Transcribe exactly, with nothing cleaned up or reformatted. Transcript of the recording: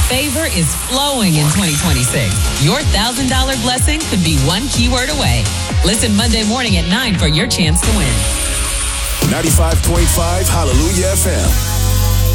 Favor is flowing in twenty twenty-six. Your one thousand dollars blessing could be one keyword away. Listen Monday morning at nine for your chance to win. ninety-five point five Hallelujah F M.